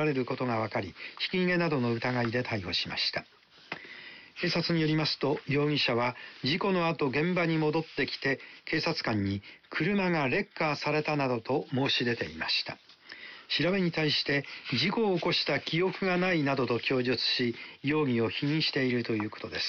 られることが分かり、ひき逃げなどの疑いで逮捕しました。警察によりますと、容疑者は事故の後現場に戻ってきて、警察官に車がレッカーされたなどと申し出ていました。調べに対して事故を起こした記憶がないなどと供述し、容疑を否認しているということです。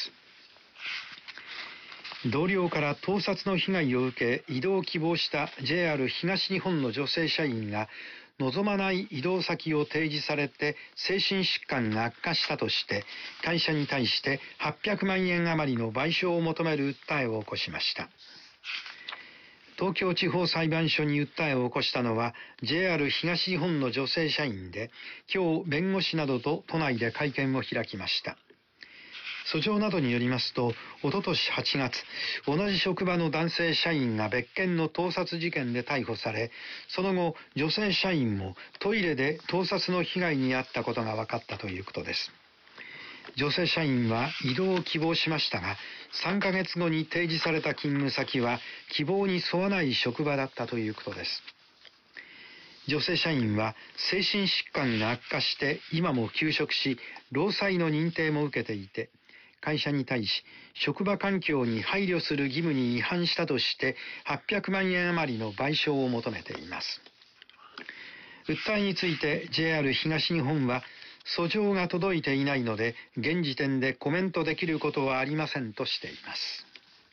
同僚から盗撮の被害を受け、異動を希望した JR 東日本の女性社員が望まない異動先を提示されて精神疾患が悪化したとして、会社に対して800万円余りの賠償を求める訴えを起こしました。東京地方裁判所に訴えを起こしたのは JR 東日本の女性社員で、今日弁護士などと都内で会見を開きました。訴状などによりますと、おととし8月、同じ職場の男性社員が別件の盗撮事件で逮捕され、その後、女性社員もトイレで盗撮の被害に遭ったことが分かったということです。女性社員は異動を希望しましたが、3ヶ月後に提示された勤務先は希望に沿わない職場だったということです。女性社員は精神疾患が悪化して今も休職し、労災の認定も受けていて、会社に対し職場環境に配慮する義務に違反したとして800万円余りの賠償を求めています。訴えについて JR 東日本は、訴状が届いていないので現時点でコメントできることはありませんとしています。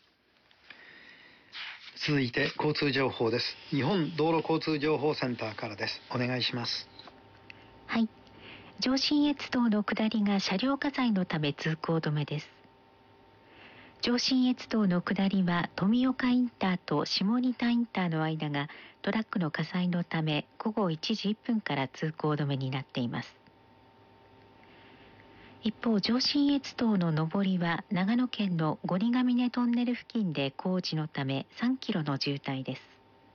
続いて交通情報です。日本道路交通情報センターからです。お願いします。 はい、上信越道の下りが車両火災のため通行止めです。上信越道の下りは富岡インターと下仁田インターの間がトラックの火災のため午後1時1分から通行止めになっています。一方、上信越道の上りは長野県の五里ヶ峰トンネル付近で工事のため3キロの渋滞です。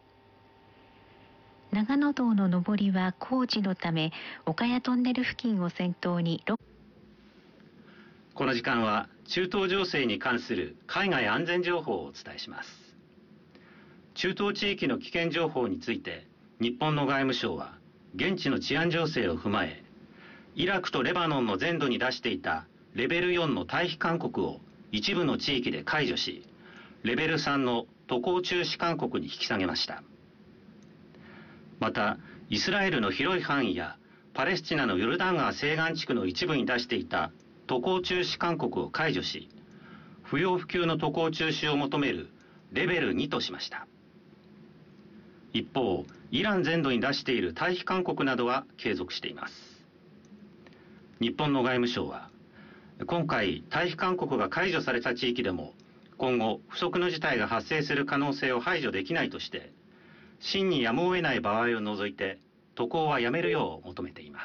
長野道の上りは工事のため岡谷トンネル付近を先頭にこの時間は中東情勢に関する海外安全情報をお伝えします。中東地域の危険情報について日本の外務省は現地の治安情勢を踏まえ、イラクとレバノンの全土に出していたレベル4の退避勧告を一部の地域で解除し、レベル3の渡航中止勧告に引き下げました。また、イスラエルの広い範囲やパレスチナのヨルダン川西岸地区の一部に出していた渡航中止勧告を解除し、不要不急の渡航中止を求めるレベル2としました。一方、イラン全土に出している退避勧告などは継続しています。日本の外務省は、今回退避勧告が解除された地域でも今後不測の事態が発生する可能性を排除できないとして、真にやむを得ない場合を除いて渡航はやめるよう求めています。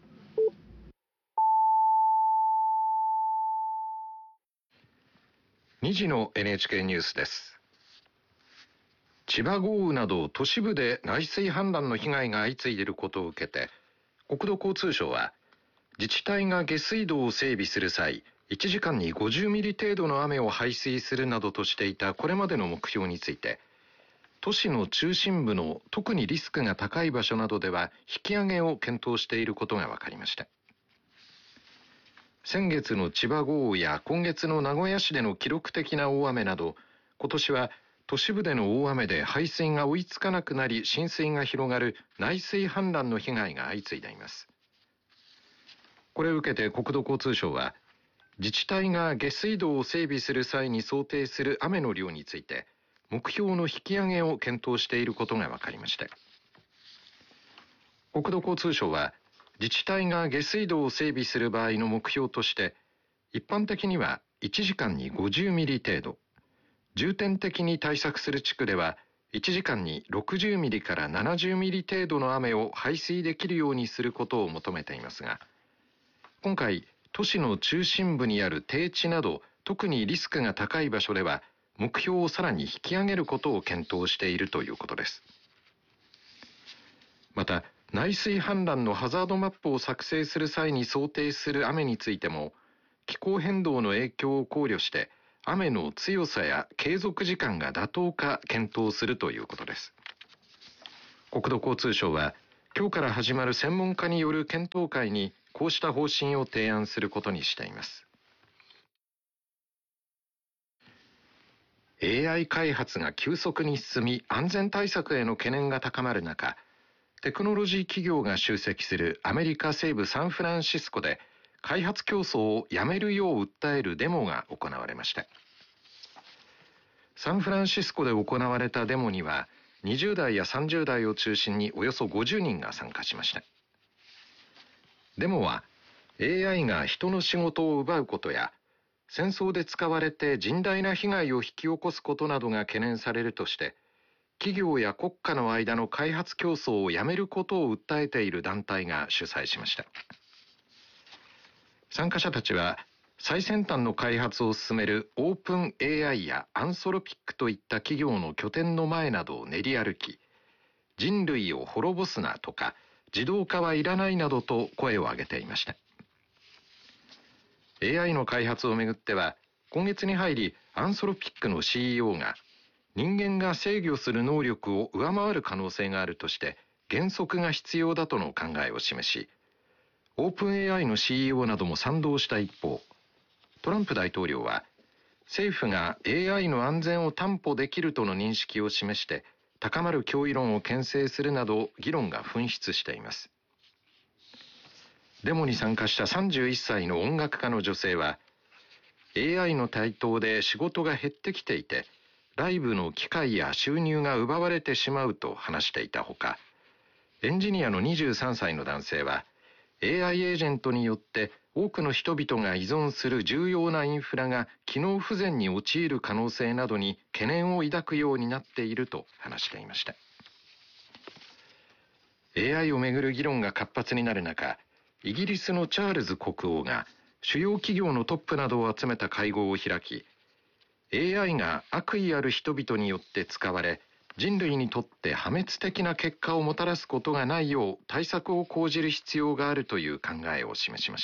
2時の NHK ニュースです。千葉豪雨など都市部で内水氾濫の被害が相次いでいることを受けて、国土交通省は自治体が下水道を整備する際、1時間に50ミリ程度の雨を排水するなどとしていたこれまでの目標について、都市の中心部の特にリスクが高い場所などでは引き上げを検討していることが分かりました。先月の千葉豪雨や今月の名古屋市での記録的な大雨など、今年は都市部での大雨で排水が追いつかなくなり浸水が広がる内水氾濫の被害が相次いでいます。これを受けて国土交通省は、自治体が下水道を整備する際に想定する雨の量について目標の引き上げを検討していることが分かりました。国土交通省は、自治体が下水道を整備する場合の目標として、一般的には1時間に50ミリ程度、重点的に対策する地区では1時間に60ミリから70ミリ程度の雨を排水できるようにすることを求めていますが、今回都市の中心部にある低地など特にリスクが高い場所では目標をさらに引き上げることを検討しているということです。また、内水氾濫のハザードマップを作成する際に想定する雨についても、気候変動の影響を考慮して雨の強さや継続時間が妥当か検討するということです。国土交通省は、 今日から始まる専門家による検討会にこうした方針を提案することにしています。AI 開発が急速に進み、安全対策への懸念が高まる中、テクノロジー企業が集積するアメリカ西部サンフランシスコで開発競争をやめるよう訴えるデモが行われました。サンフランシスコで行われたデモには20代や30代を中心におよそ50人が参加しました。デモは AI が人の仕事を奪うことや戦争で使われて甚大な被害を引き起こすことなどが懸念されるとして、企業や国家の間の開発競争をやめることを訴えている団体が主催しました。参加者たちは最先端の開発を進めるオープン AI やアンソロピックといった企業の拠点の前などを練り歩き、人類を滅ぼすなとか自動化はいらないなどと声を上げていました。AI の開発をめぐっては、今月に入りアンソロピックの CEO が人間が制御する能力を上回る可能性があるとして原則が必要だとの考えを示し、オープン AI の CEO なども賛同した一方、トランプ大統領は政府が AI の安全を担保できるとの認識を示して高まる脅威論を牽制するなど議論が噴出しています。デモに参加した31歳の音楽家の女性は、 AI の台頭で仕事が減ってきていてライブの機会や収入が奪われてしまうと話していたほか、エンジニアの23歳の男性は AI エージェントによって多くの人々が依存する重要なインフラが機能不全に陥る可能性などに懸念を抱くようになっていると話していました。 AI をめぐる議論が活発になる中、イギリスのチャールズ国王が主要企業のトップなどを集めた会合を開き、 AI が悪意ある人々によって使われ人類にとって破滅的な結果をもたらすことがないよう対策を講じる必要があるという考えを示しました。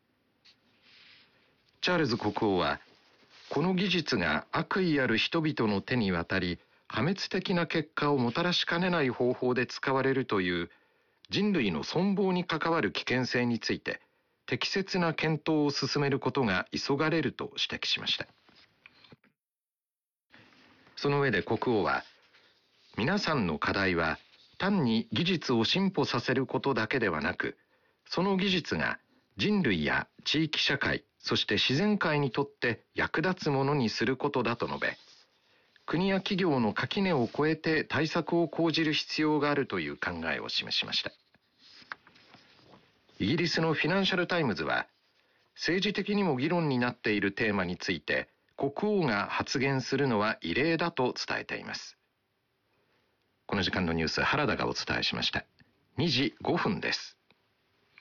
チャールズ国王は、この技術が悪意ある人々の手に渡り破滅的な結果をもたらしかねない方法で使われるという人類の存亡に関わる危険性について適切な検討を進めることが急がれると指摘しました。その上で国王は、皆さんの課題は単に技術を進歩させることだけではなく、その技術が人類や地域社会、そして自然界にとって役立つものにすることだと述べ、国や企業の垣根を越えて対策を講じる必要があるという考えを示しました。イギリスのフィナンシャルタイムズは、政治的にも議論になっているテーマについて国王が発言するのは異例だと伝えています。この時間のニュース、原田がお伝えしました。2時5分です。